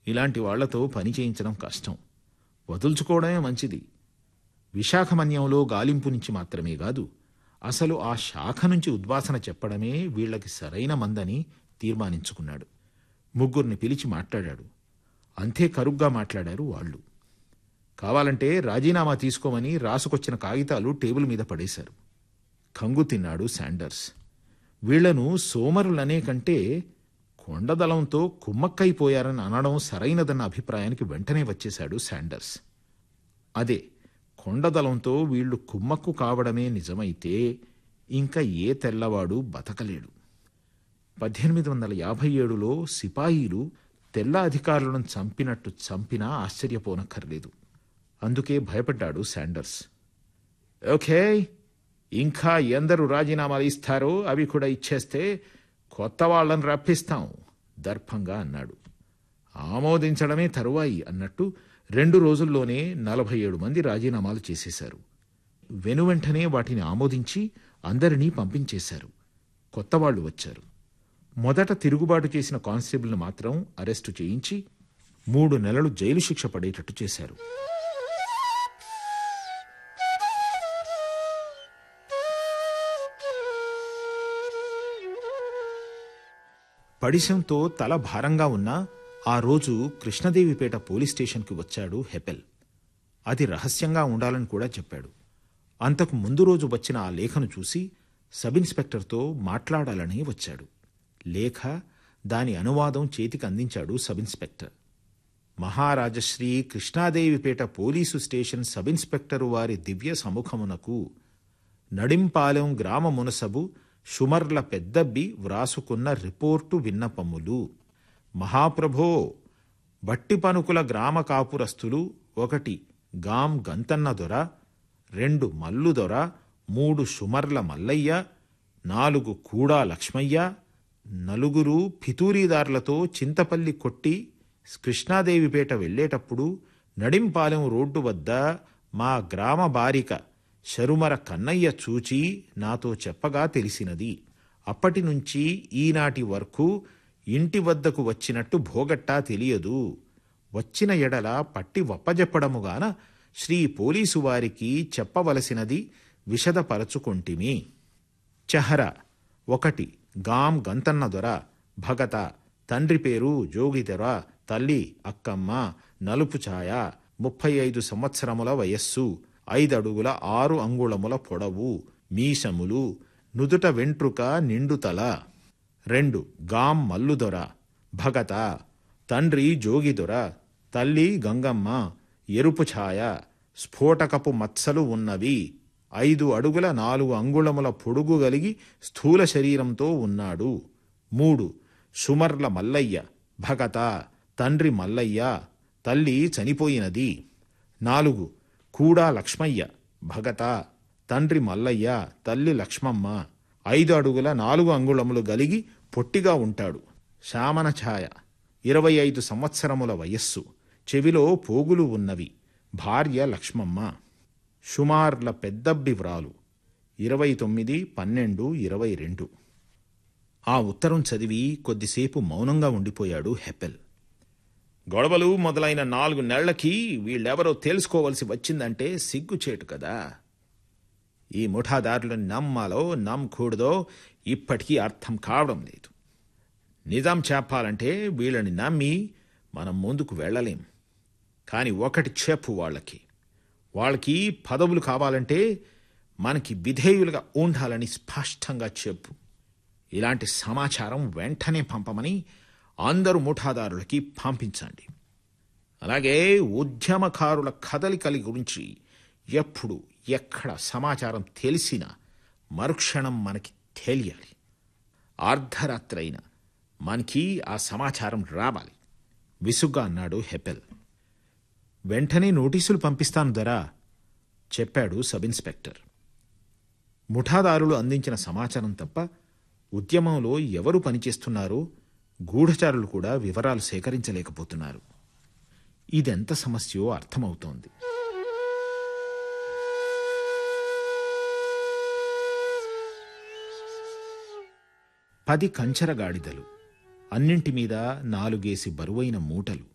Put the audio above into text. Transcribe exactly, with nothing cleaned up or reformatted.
ఇలాంటి వాళ్లతో పని చేయించడం కష్టం. వదుల్చుకోవడమే మంచిది. విశాఖమన్యంలో గాలింపు నుంచి మాత్రమే కాదు, అసలు ఆ శాఖ నుంచి ఉద్వాసన చెప్పడమే వీళ్లకి సరైన మందని తీర్మానించుకున్నాడు. ముగ్గురిని పిలిచి మాట్లాడాడు. అంతే కరుగ్గా మాట్లాడారు వాళ్ళు. కావాలంటే రాజీనామా తీసుకోమని రాసుకొచ్చిన కాగితాలు టేబుల్ మీద పడేశారు. కంగు తిన్నాడు శాండర్స్. వీళ్లను సోమరులనే కంటే కొండదలంతో కుమ్మక్కైపోయారని అనడం సరైనదన్న అభిప్రాయానికి వెంటనే వచ్చేశాడు శాండర్స్. అదే, కొండదలంతో వీళ్లు కుమ్మక్కు కావడమే నిజమైతే ఇంకా ఏ తెల్లవాడు బతకలేడు. పద్దెనిమిది వందల యాభై ఏడులో సిపాయిలు తెల్ల అధికారులను చంపినట్టు చంపినా ఆశ్చర్యపోనక్కర్లేదు. అందుకే భయపడ్డాడు శాండర్స్. ఓకే, ఇంకా ఎందరు రాజీనామాలు ఇస్తారో అవి కూడా ఇచ్చేస్తే కొత్త వాళ్లను రప్పిస్తాం దర్భంగా అన్నాడు. ఆమోదించడమే తరువాయి అన్నట్టు రెండు రోజుల్లోనే నలభై ఏడు మంది రాజీనామాలు చేసేశారు. వెనువెంటనే వాటిని ఆమోదించి అందరినీ పంపించేశారు. కొత్తవాళ్లు వచ్చారు. మొదట తిరుగుబాటు చేసిన కానిస్టేబుల్ను మాత్రం అరెస్టు చేయించి మూడు నెలలు జైలు శిక్ష పడేటట్టు చేశారు. పడిశంతో తల భారంగా ఉన్నా ఆ రోజు కృష్ణదేవిపేట పోలీస్ స్టేషన్కి వచ్చాడు హెపెల్. అది రహస్యంగా ఉండాలని కూడా చెప్పాడు. అంతకు ముందు రోజు వచ్చిన ఆ లేఖను చూసి సబ్ ఇన్స్పెక్టర్తో మాట్లాడాలని వచ్చాడు. లేఖ, దాని అనువాదం చేతికి అందించాడు sub inspector. మహారాజశ్రీ Krishnadevipeta police station sub inspector వారి దివ్య సముఖమునకు నడింపాలెం గ్రామ మునసబు షుమర్ల పెద్దబ్బి వ్రాసుకున్న రిపోర్టు విన్నపములు. మహాప్రభో, బట్టిపనుకుల గ్రామ కాపురస్తులు ఒకటి గాం గంతన్న దొర, రెండు మల్లు దొర, మూడు షుమర్ల మల్లయ్య, నాలుగు కూడా లక్ష్మయ్య, నలుగురు ఫితూరీదార్లతో చింతపల్లి కొట్టి కృష్ణాదేవిపేట వెళ్లేటప్పుడు నడింపాలెం రోడ్డు వద్ద మా గ్రామ బారిక శరుమర కన్నయ్య చూచి నాతో చెప్పగా తెలిసినది. అప్పటినుంచి ఈనాటి వరకు ఇంటి వద్దకు వచ్చినట్టు భోగట్టా తెలియదు. వచ్చిన ఎడల పట్టి వప్పజెప్పడముగాన శ్రీ పోలీసు వారికి చెప్పవలసినది విశదపరచుకొంటిమి. చహర ఒకటి గాం గంతన్న దొర, భగత, తండ్రి పేరు జోగిదొర, తల్లి అక్కమ్మ, నలుపు ఛాయ, ముప్పై ఐదు సంవత్సరముల వయస్సు, ఐదడుగుల ఆరు అంగుళముల పొడవు, మీసములు, నుదుట వెంట్రుక నిండుతల. రెండు గాం మల్లుదొర, భగత, తండ్రి జోగిదొర, తల్లి గంగమ్మ, ఎరుపు ఛాయ, స్ఫోటకపు మత్సలు ఉన్నవి, ఐదు అడుగుల నాలుగు అంగుళముల పొడుగు గలిగి స్థూల శరీరంతో ఉన్నాడు. మూడు షుమర్ల మల్లయ్య, భగత, తండ్రి మల్లయ్య, తల్లి చనిపోయినది. నాలుగు కూడా లక్ష్మయ్య, భగత, తండ్రి మల్లయ్య, తల్లి లక్ష్మమ్మ, ఐదు అడుగుల నాలుగు అంగుళములు గలిగి పొట్టిగా ఉంటాడు. శామన ఛాయ, ఇరవై ఐదు సంవత్సరముల వయస్సు, చెవిలో పోగులు ఉన్నవి, భార్య లక్ష్మమ్మ. షుమార్ల పెద్దబ్బి వ్రాలు, ఇరవై తొమ్మిది పన్నెండు ఇరవై రెండు. ఆ ఉత్తరం చదివి కొద్దిసేపు మౌనంగా ఉండిపోయాడు హెపెల్. గొడవలు మొదలైన నాలుగు నెళ్లకి వీళ్ళెవరో తెలుసుకోవలసి వచ్చిందంటే సిగ్గుచేటు కదా. ఈ ముఠాదారులను నమ్మాలో నమ్మకూడదో ఇప్పటికీ అర్థం కావడం లేదు. నిజం చెప్పాలంటే వీళ్ళని నమ్మి మనం ముందుకు వెళ్ళలేం. కానీ ఒకటి చెప్పు వాళ్ళకి, వాళ్ళకి పదవులు కావాలంటే మనకి విధేయులుగా ఉండాలని స్పష్టంగా చెప్పు. ఇలాంటి సమాచారం వెంటనే పంపమని అందరు ముఠాదారులకి పంపించండి. అలాగే ఉద్యమకారుల కదలికల గురించి ఎప్పుడు ఎక్కడ సమాచారం తెలిసినా మరుక్షణం మనకి తెలియాలి. అర్ధరాత్రి అయినా మనకి ఆ సమాచారం రావాలి విసుగ్గా అన్నాడు హెపెల్. వెంటనే నోటీసులు పంపిస్తాను దొరా, చెప్పాడు సబ్ ఇన్స్పెక్టర్. ముఠాదారులు అందించిన సమాచారం తప్ప ఉద్యమంలో ఎవరు పనిచేస్తున్నారో గూఢచారులు కూడా వివరాలు సేకరించలేకపోతున్నారు. ఇదెంత సమస్యో అర్థమవుతోంది. పది కంచర గాడిదలు, అన్నింటి మీద నాలుగేసి బరువైన మూటలు,